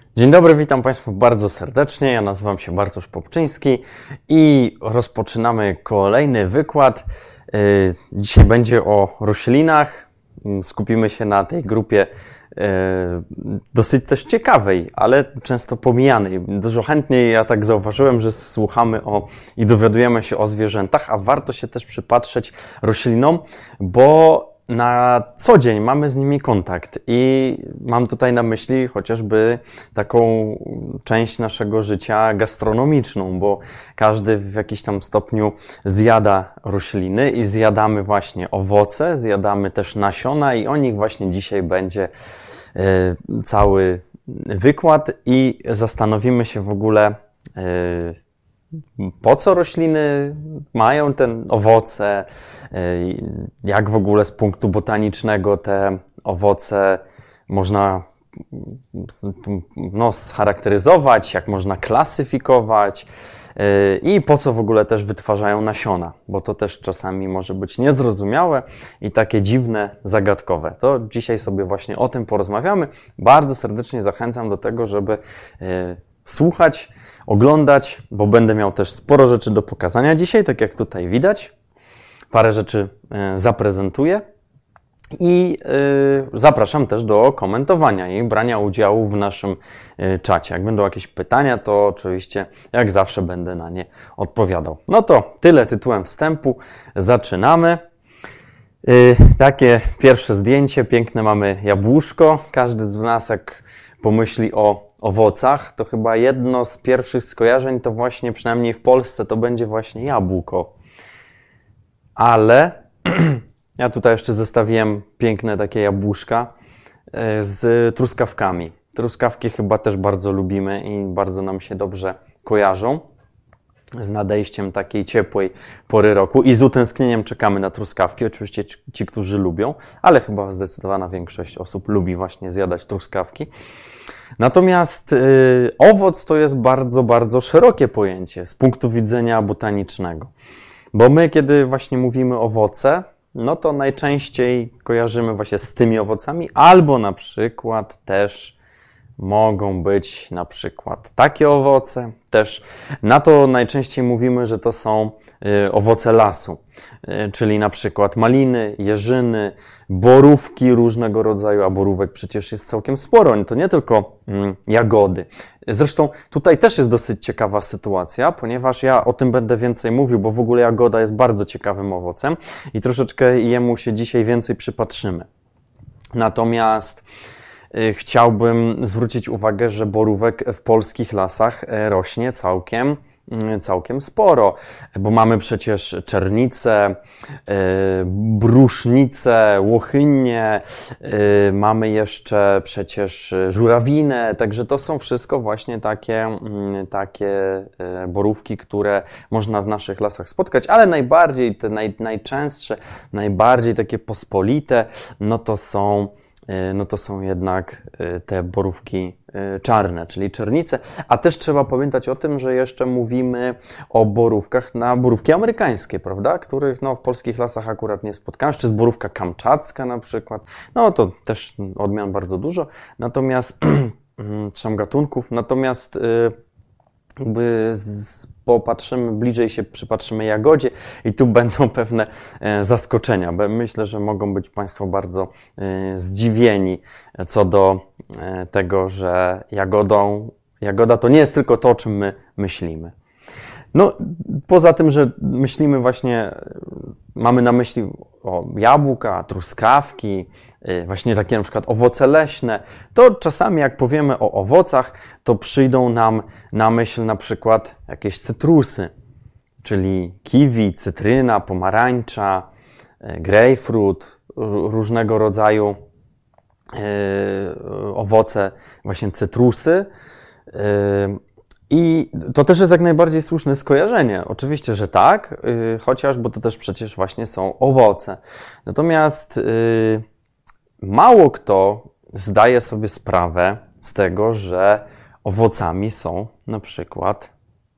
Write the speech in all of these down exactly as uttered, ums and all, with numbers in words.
Dzień dobry, witam Państwa bardzo serdecznie. Ja nazywam się Bartosz Popczyński i rozpoczynamy kolejny wykład. Dzisiaj będzie o roślinach. Skupimy się na tej grupie dosyć też ciekawej, ale często pomijanej. Dużo chętniej, ja tak zauważyłem, że słuchamy o i dowiadujemy się o zwierzętach, a warto się też przypatrzeć roślinom, bo na co dzień mamy z nimi kontakt i mam tutaj na myśli chociażby taką część naszego życia gastronomiczną, bo każdy w jakiś tam stopniu zjada rośliny i zjadamy właśnie owoce, zjadamy też nasiona i o nich właśnie dzisiaj będzie cały wykład i zastanowimy się w ogóle, po co rośliny mają te owoce, jak w ogóle z punktu botanicznego te owoce można no, scharakteryzować, jak można klasyfikować i po co w ogóle też wytwarzają nasiona, bo to też czasami może być niezrozumiałe i takie dziwne, zagadkowe. To dzisiaj sobie właśnie o tym porozmawiamy. Bardzo serdecznie zachęcam do tego, żeby słuchać, oglądać, bo będę miał też sporo rzeczy do pokazania dzisiaj, tak jak tutaj widać. Parę rzeczy zaprezentuję i zapraszam też do komentowania i brania udziału w naszym czacie. Jak będą jakieś pytania, to oczywiście jak zawsze będę na nie odpowiadał. No to tyle tytułem wstępu. Zaczynamy. Takie pierwsze zdjęcie, piękne mamy jabłuszko. Każdy z nas jak pomyśli o owocach, to chyba jedno z pierwszych skojarzeń to właśnie, przynajmniej w Polsce, to będzie właśnie jabłko. Ale ja tutaj jeszcze zestawiłem piękne takie jabłuszka z truskawkami. Truskawki chyba też bardzo lubimy i bardzo nam się dobrze kojarzą z nadejściem takiej ciepłej pory roku i z utęsknieniem czekamy na truskawki, oczywiście ci, którzy lubią, ale chyba zdecydowana większość osób lubi właśnie zjadać truskawki. Natomiast y, owoc to jest bardzo, bardzo szerokie pojęcie z punktu widzenia botanicznego. Bo my, kiedy właśnie mówimy owoce, no to najczęściej kojarzymy właśnie z tymi owocami, albo na przykład też mogą być na przykład takie owoce. Też na to najczęściej mówimy, że to są y, owoce lasu, y, czyli na przykład maliny, jeżyny, borówki różnego rodzaju, a borówek przecież jest całkiem sporo, to nie tylko y, jagody. Zresztą tutaj też jest dosyć ciekawa sytuacja, ponieważ ja o tym będę więcej mówił, bo w ogóle jagoda jest bardzo ciekawym owocem i troszeczkę jemu się dzisiaj więcej przypatrzymy. Natomiast chciałbym zwrócić uwagę, że borówek w polskich lasach rośnie całkiem, całkiem sporo, bo mamy przecież czernice, brusznice, łochynie, mamy jeszcze przecież żurawinę, także to są wszystko właśnie takie, takie borówki, które można w naszych lasach spotkać, ale najbardziej, te naj, najczęstsze, najbardziej takie pospolite, no to są no to są jednak te borówki czarne, czyli czernice. A też trzeba pamiętać o tym, że jeszcze mówimy o borówkach na borówki amerykańskie, prawda? Których no, w polskich lasach akurat nie spotkałem. Jeszcze jest borówka kamczacka na przykład. No to też odmian bardzo dużo. Natomiast, trzem gatunków. Natomiast jakby z, popatrzymy, bliżej się przypatrzymy jagodzie i tu będą pewne e, zaskoczenia. Myślę, że mogą być Państwo bardzo e, zdziwieni co do e, tego, że jagodą, jagoda to nie jest tylko to, o czym my myślimy. No, poza tym, że myślimy właśnie, mamy na myśli o jabłka, truskawki, właśnie takie na przykład owoce leśne, to czasami jak powiemy o owocach, to przyjdą nam na myśl na przykład jakieś cytrusy, czyli kiwi, cytryna, pomarańcza, grejpfrut, różnego rodzaju owoce, właśnie cytrusy. I to też jest jak najbardziej słuszne skojarzenie. Oczywiście, że tak, yy, chociaż, bo to też przecież właśnie są owoce. Natomiast yy, mało kto zdaje sobie sprawę z tego, że owocami są na przykład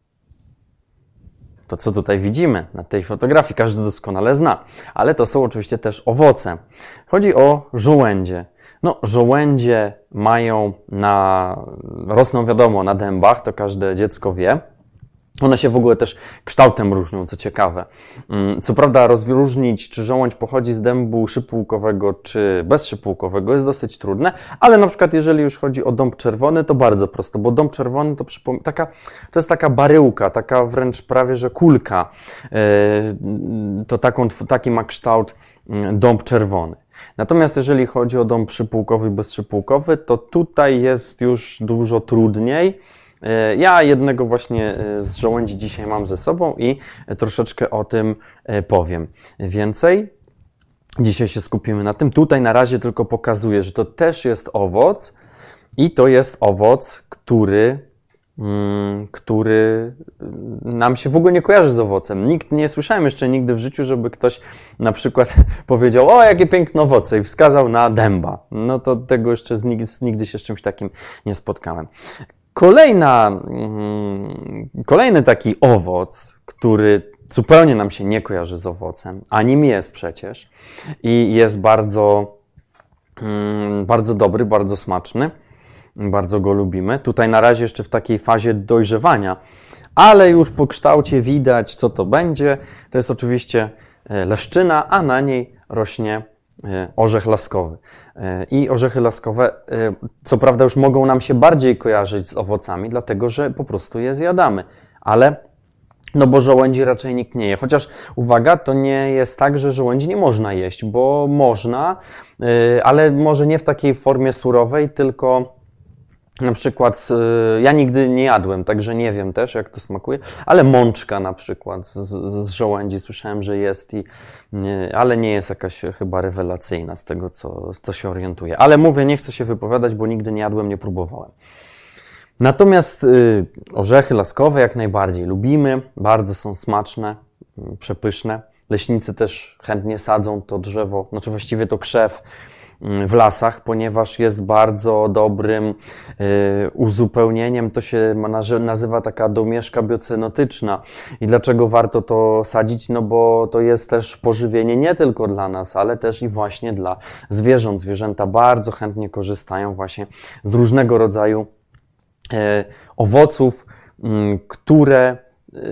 to, co tutaj widzimy na tej fotografii, każdy doskonale zna, ale to są oczywiście też owoce. Chodzi o żołędzie. No, żołędzie mają na, rosną wiadomo na dębach, to każde dziecko wie. One się w ogóle też kształtem różnią, co ciekawe. Co prawda rozróżnić, czy żołądź pochodzi z dębu szypułkowego, czy bezszypułkowego jest dosyć trudne, ale na przykład jeżeli już chodzi o dąb czerwony, to bardzo prosto, bo dąb czerwony to, przypom- taka, to jest taka baryłka, taka wręcz prawie, że kulka. To taką, taki ma kształt dąb czerwony. Natomiast jeżeli chodzi o dąb szypułkowy i bezszypułkowy, to tutaj jest już dużo trudniej. Ja jednego właśnie z żołędzi dzisiaj mam ze sobą i troszeczkę o tym powiem więcej. Dzisiaj się skupimy na tym. Tutaj na razie tylko pokazuję, że to też jest owoc i to jest owoc, który, który nam się w ogóle nie kojarzy z owocem. Nikt, nie słyszałem jeszcze nigdy w życiu, żeby ktoś na przykład powiedział: o, jakie piękne owoce, i wskazał na dęba. No to tego jeszcze z, nigdy się z czymś takim nie spotkałem. Kolejna, kolejny taki owoc, który zupełnie nam się nie kojarzy z owocem, a nim jest przecież i jest bardzo, bardzo dobry, bardzo smaczny, bardzo go lubimy. Tutaj na razie jeszcze w takiej fazie dojrzewania, ale już po kształcie widać, co to będzie. To jest oczywiście leszczyna, a na niej rośnie orzech laskowy. I orzechy laskowe, co prawda, już mogą nam się bardziej kojarzyć z owocami, dlatego że po prostu je zjadamy. Ale, no bo żołędzi raczej nikt nie je. Chociaż, uwaga, to nie jest tak, że żołędzi nie można jeść, bo można, ale może nie w takiej formie surowej, tylko na przykład, ja nigdy nie jadłem, także nie wiem też, jak to smakuje, ale mączka na przykład z, z żołędzi słyszałem, że jest, i, ale nie jest jakaś chyba rewelacyjna z tego, co, co się orientuję. Ale mówię, nie chcę się wypowiadać, bo nigdy nie jadłem, nie próbowałem. Natomiast y, orzechy laskowe jak najbardziej lubimy, bardzo są smaczne, y, przepyszne. Leśnicy też chętnie sadzą to drzewo, znaczy właściwie to krzew w lasach, ponieważ jest bardzo dobrym y, uzupełnieniem. To się nazywa taka domieszka biocenotyczna. I dlaczego warto to sadzić? No bo to jest też pożywienie nie tylko dla nas, ale też i właśnie dla zwierząt. Zwierzęta bardzo chętnie korzystają właśnie z różnego rodzaju y, owoców, y, które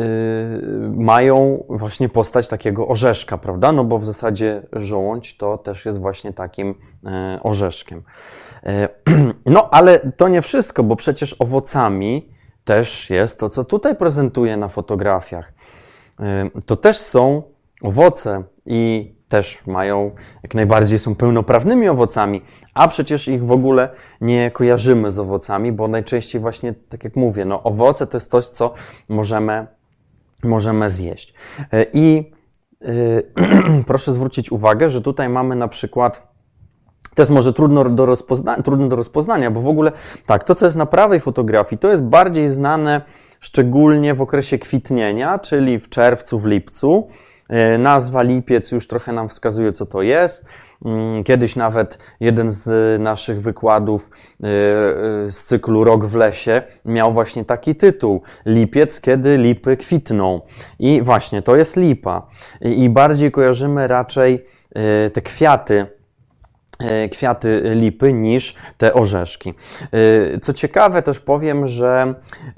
mają właśnie postać takiego orzeszka, prawda? No bo w zasadzie żołądź to też jest właśnie takim orzeszkiem. No ale to nie wszystko, bo przecież owocami też jest to, co tutaj prezentuję na fotografiach. To też są owoce i też mają, jak najbardziej są pełnoprawnymi owocami, a przecież ich w ogóle nie kojarzymy z owocami, bo najczęściej właśnie, tak jak mówię, no owoce to jest coś, co możemy, możemy zjeść. I yy, proszę zwrócić uwagę, że tutaj mamy na przykład, to jest może trudno do, rozpozna- trudne do rozpoznania, bo w ogóle tak, to co jest na prawej fotografii, to jest bardziej znane szczególnie w okresie kwitnienia, czyli w czerwcu, w lipcu. Nazwa lipiec już trochę nam wskazuje, co to jest. Kiedyś nawet jeden z naszych wykładów z cyklu Rok w lesie miał właśnie taki tytuł: Lipiec, kiedy lipy kwitną. I właśnie to jest lipa. I bardziej kojarzymy raczej te kwiaty, kwiaty lipy niż te orzeszki. Co ciekawe, też powiem, że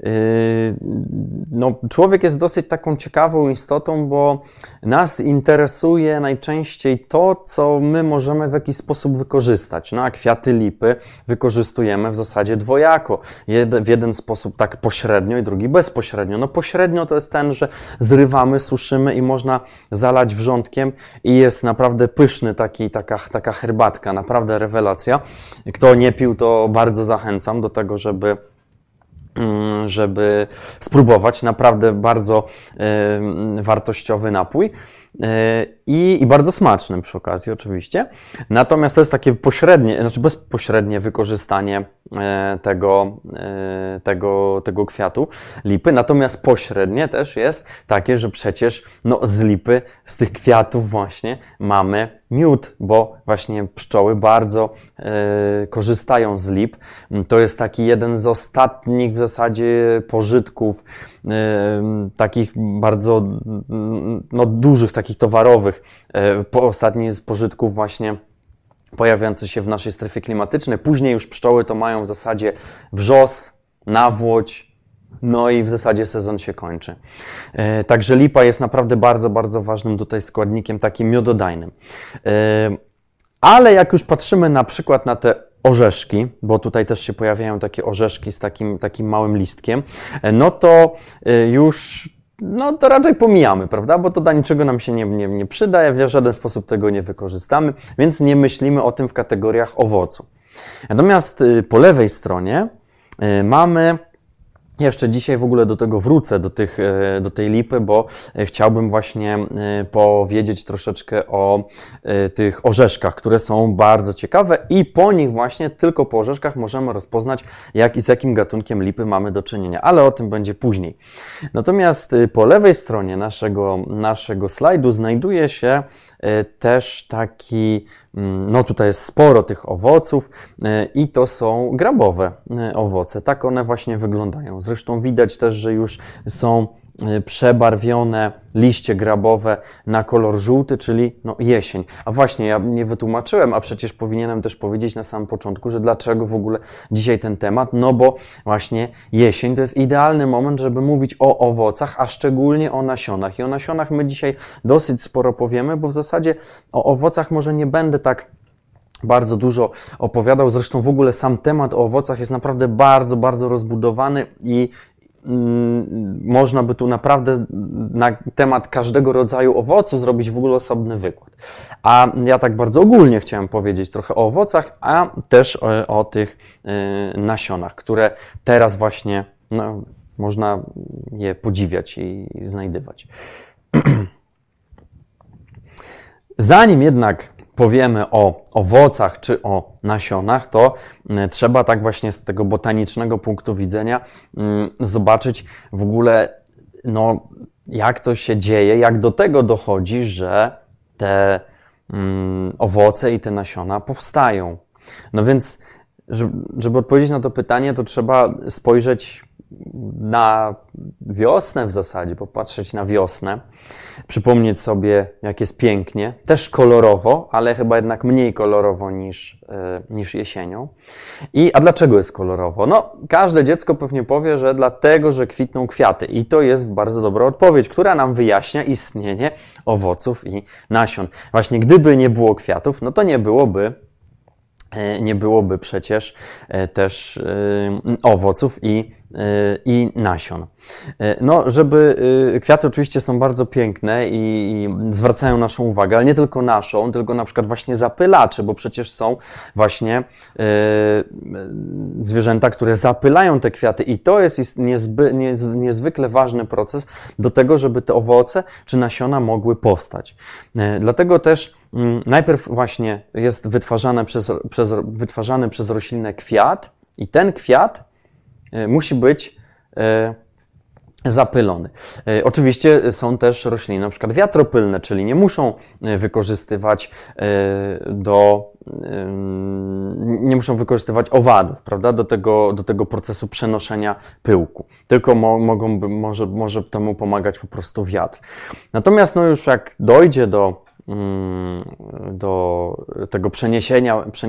no, człowiek jest dosyć taką ciekawą istotą, bo nas interesuje najczęściej to, co my możemy w jakiś sposób wykorzystać. No a kwiaty lipy wykorzystujemy w zasadzie dwojako. Jed, w jeden sposób tak pośrednio i drugi bezpośrednio. No pośrednio to jest ten, że zrywamy, suszymy i można zalać wrzątkiem i jest naprawdę pyszny taki, taka, taka herbatka. Naprawdę rewelacja. Kto nie pił, to bardzo zachęcam do tego, żeby, żeby spróbować. Naprawdę bardzo y, wartościowy napój. I, i bardzo smacznym przy okazji oczywiście. Natomiast to jest takie pośrednie, znaczy bezpośrednie wykorzystanie tego, tego, tego kwiatu lipy. Natomiast pośrednie też jest takie, że przecież no, z lipy, z tych kwiatów właśnie mamy miód, bo właśnie pszczoły bardzo e, korzystają z lip. To jest taki jeden z ostatnich w zasadzie pożytków, e, takich bardzo no, dużych, takich towarowych, e, po, ostatni z pożytków właśnie pojawiający się w naszej strefie klimatycznej. Później już pszczoły to mają w zasadzie wrzos, nawłoć, no i w zasadzie sezon się kończy. E, także lipa jest naprawdę bardzo, bardzo ważnym tutaj składnikiem takim miododajnym. E, ale jak już patrzymy na przykład na te orzeszki, bo tutaj też się pojawiają takie orzeszki z takim, takim małym listkiem, e, no to e, już no to raczej pomijamy, prawda? Bo to do niczego nam się nie, nie, nie przyda, w żaden sposób tego nie wykorzystamy, więc nie myślimy o tym w kategoriach owocu. Natomiast y, po lewej stronie y, mamy, jeszcze dzisiaj w ogóle do tego wrócę, do, tych, y, do tej lipy, bo y, chciałbym właśnie y, powiedzieć troszeczkę o y, tych orzeszkach, które są bardzo ciekawe i po nich właśnie, tylko po orzeszkach możemy rozpoznać, jak i z jakim gatunkiem lipy mamy do czynienia, ale o tym będzie później. Natomiast y, po lewej stronie naszego, naszego slajdu znajduje się y, też taki, y, no tutaj jest sporo tych owoców y, i to są grabowe y, owoce. Tak one właśnie wyglądają. Zresztą widać też, że już są przebarwione liście grabowe na kolor żółty, czyli no jesień. A właśnie, ja nie wytłumaczyłem, a przecież powinienem też powiedzieć na samym początku, że dlaczego w ogóle dzisiaj ten temat, no bo właśnie jesień to jest idealny moment, żeby mówić o owocach, a szczególnie o nasionach. I o nasionach my dzisiaj dosyć sporo powiemy, bo w zasadzie o owocach może nie będę tak bardzo dużo opowiadał. Zresztą w ogóle sam temat o owocach jest naprawdę bardzo, bardzo rozbudowany i można by tu naprawdę na temat każdego rodzaju owocu zrobić w ogóle osobny wykład. A ja tak bardzo ogólnie chciałem powiedzieć trochę o owocach, a też o, o tych y, nasionach, które teraz właśnie no, można je podziwiać i, i znajdywać. Zanim jednak powiemy o owocach czy o nasionach, to trzeba tak właśnie z tego botanicznego punktu widzenia zobaczyć w ogóle, no, jak to się dzieje, jak do tego dochodzi, że te owoce i te nasiona powstają. No więc, żeby odpowiedzieć na to pytanie, to trzeba spojrzeć na wiosnę w zasadzie, popatrzeć na wiosnę, przypomnieć sobie, jak jest pięknie, też kolorowo, ale chyba jednak mniej kolorowo niż, yy, niż jesienią. I, a dlaczego jest kolorowo? No, każde dziecko pewnie powie, że dlatego, że kwitną kwiaty. I to jest bardzo dobra odpowiedź, która nam wyjaśnia istnienie owoców i nasion. Właśnie gdyby nie było kwiatów, no to nie byłoby nie byłoby przecież też owoców i, i nasion. No, żeby kwiaty oczywiście są bardzo piękne i, i zwracają naszą uwagę, ale nie tylko naszą, tylko na przykład właśnie zapylacze, bo przecież są właśnie zwierzęta, które zapylają te kwiaty i to jest niezby, niez, niezwykle ważny proces do tego, żeby te owoce czy nasiona mogły powstać. Dlatego też najpierw właśnie jest wytwarzany przez, przez, wytwarzany przez roślinę kwiat i ten kwiat musi być zapylony. Oczywiście są też rośliny, na przykład wiatropylne, czyli nie muszą wykorzystywać do nie muszą wykorzystywać owadów, prawda, do tego, do tego procesu przenoszenia pyłku. Tylko mo, mogą, może, może temu pomagać po prostu wiatr. Natomiast no już jak dojdzie do do tego przeniesienia,